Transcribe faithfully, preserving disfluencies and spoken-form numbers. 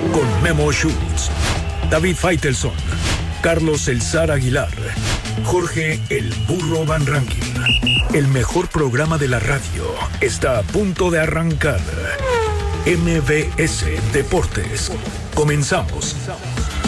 con Memo Schutz, David Faitelson, Carlos El Zar Aguilar, Jorge El Burro Van Rankin. El mejor programa de la radio está a punto de arrancar. M V S Deportes. Comenzamos.